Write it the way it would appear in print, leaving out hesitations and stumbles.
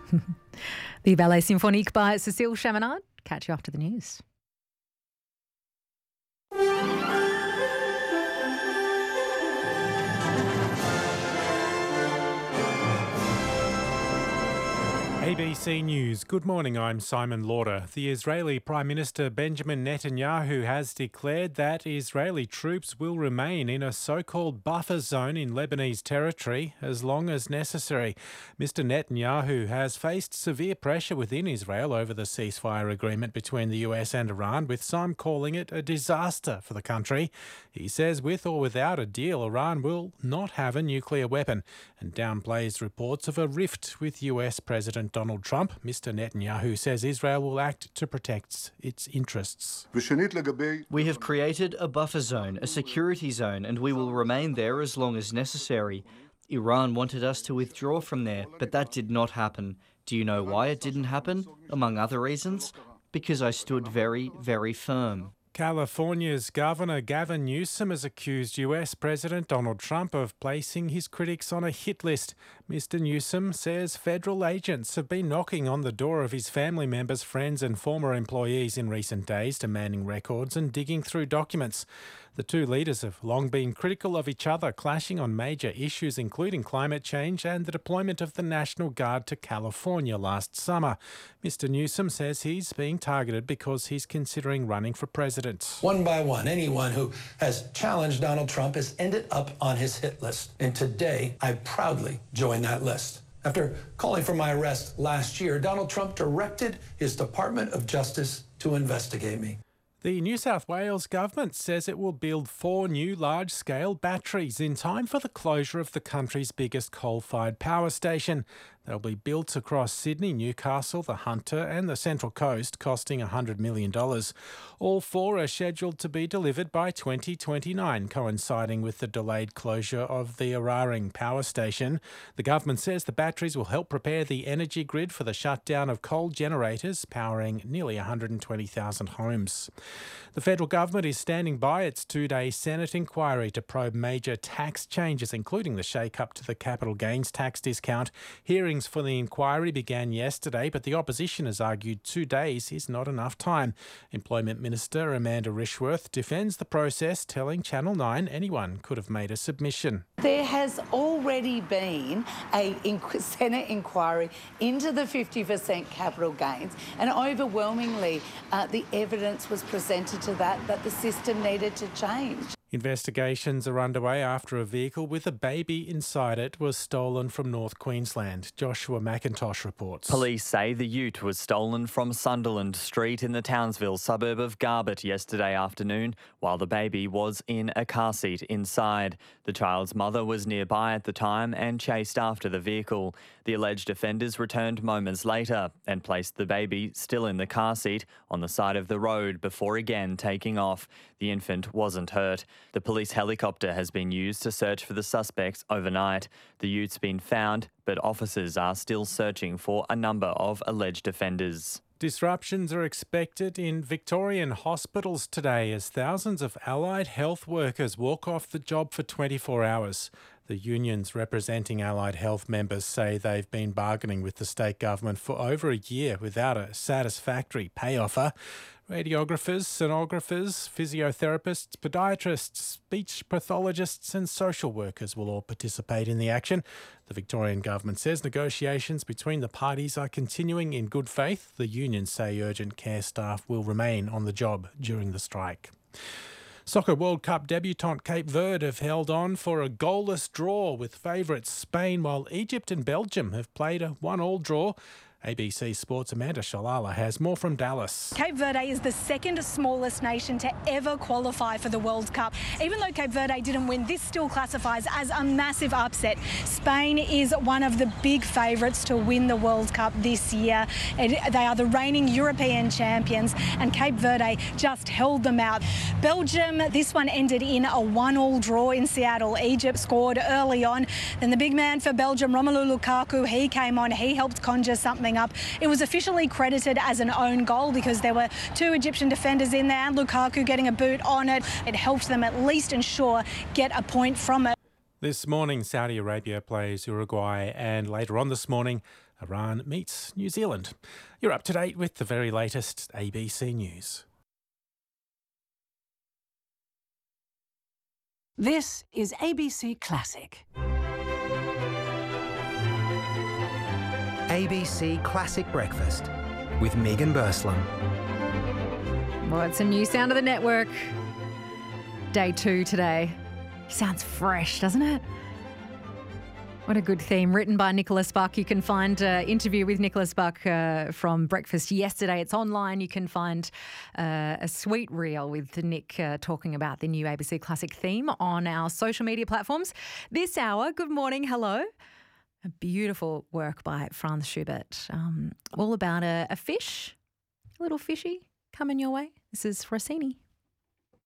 The Ballet Symphonique by Cécile Chaminade. Catch you after the news. ABC News. Good morning, I'm Simon Lauder. The Israeli Prime Minister Benjamin Netanyahu has declared that Israeli troops will remain in a so-called buffer zone in Lebanese territory as long as necessary. Mr Netanyahu has faced severe pressure within Israel over the ceasefire agreement between the US and Iran, with some calling it a disaster for the country. He says with or without a deal, Iran will not have a nuclear weapon, and downplays reports of a rift with US President Donald Trump. Mr Netanyahu says Israel will act to protect its interests. We have created a buffer zone, a security zone, and we will remain there as long as necessary. Iran wanted us to withdraw from there, but that did not happen. Do you know why it didn't happen? Among other reasons, because I stood very, very firm. California's Governor Gavin Newsom has accused US President Donald Trump of placing his critics on a hit list. Mr Newsom says federal agents have been knocking on the door of his family members, friends and former employees in recent days, demanding records and digging through documents. The two leaders have long been critical of each other, clashing on major issues including climate change and the deployment of the National Guard to California last summer. Mr Newsom says he's being targeted because he's considering running for president. One by one, anyone who has challenged Donald Trump has ended up on his hit list. And today, I proudly join that list. After calling for my arrest last year, Donald Trump directed his Department of Justice to investigate me. The New South Wales government says it will build 4 new large-scale batteries in time for the closure of the country's biggest coal-fired power station. They'll be built across Sydney, Newcastle, the Hunter and the Central Coast, costing $100 million. All 4 are scheduled to be delivered by 2029, coinciding with the delayed closure of the Eraring power station. The government says the batteries will help prepare the energy grid for the shutdown of coal generators, powering nearly 120,000 homes. The federal government is standing by its 2-day Senate inquiry to probe major tax changes, including the shake-up to the capital gains tax discount. Hearings for the inquiry began yesterday, but the opposition has argued 2 days is not enough time. Employment Minister Amanda Rishworth defends the process, telling Channel 9 anyone could have made a submission. There has already been a Senate inquiry into the 50% capital gains, and overwhelmingly the evidence was presented to that the system needed to change. Investigations are underway after a vehicle with a baby inside it was stolen from North Queensland. Joshua McIntosh reports. Police say the ute was stolen from Sunderland Street in the Townsville suburb of Garbutt yesterday afternoon, while the baby was in a car seat inside. The child's mother was nearby at the time and chased after the vehicle. The alleged offenders returned moments later and placed the baby, still in the car seat, on the side of the road before again taking off. The infant wasn't hurt. The police helicopter has been used to search for the suspects overnight. The ute's been found, but officers are still searching for a number of alleged offenders. Disruptions are expected in Victorian hospitals today as thousands of allied health workers walk off the job for 24 hours. The unions representing allied health members say they've been bargaining with the state government for over a year without a satisfactory pay offer. Radiographers, sonographers, physiotherapists, podiatrists, speech pathologists and social workers will all participate in the action. The Victorian government says negotiations between the parties are continuing in good faith. The unions say urgent care staff will remain on the job during the strike. Soccer World Cup debutant Cape Verde have held on for a goalless draw with favourites Spain, while Egypt and Belgium have played a 1-1 draw. ABC Sports' Amanda Shalala has more from Dallas. Cape Verde is the second smallest nation to ever qualify for the World Cup. Even though Cape Verde didn't win, this still classifies as a massive upset. Spain is one of the big favourites to win the World Cup this year. They are the reigning European champions, and Cape Verde just held them out. Belgium, this one ended in a 1-1 draw in Seattle. Egypt scored early on. Then the big man for Belgium, Romelu Lukaku, he came on. He helped conjure something up. It was officially credited as an own goal because there were 2 Egyptian defenders in there and Lukaku getting a boot on it. It helped them at least ensure get a point from it. This morning, Saudi Arabia plays Uruguay, and later on this morning, Iran meets New Zealand. You're up to date with the very latest ABC News. This is ABC Classic. ABC Classic Breakfast with Megan Burslam. Well, it's a new sound of the network. Day 2 today. Sounds fresh, doesn't it? What a good theme. Written by Nicholas Buck. You can find an interview with Nicholas Buck from breakfast yesterday. It's online. You can find a sweet reel with Nick talking about the new ABC Classic theme on our social media platforms. This hour, good morning, hello. A beautiful work by Franz Schubert. All about a fish, a little fishy coming your way. This is Rossini.